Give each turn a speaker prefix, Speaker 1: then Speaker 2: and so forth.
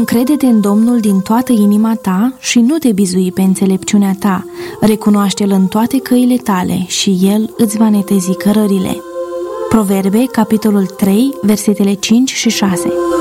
Speaker 1: Încrede-te în Domnul din toată inima ta și nu te bizui pe înțelepciunea ta. Recunoaște-L în toate căile tale și El îți va netezi cărările. Proverbe, capitolul 3, versetele 5 și 6.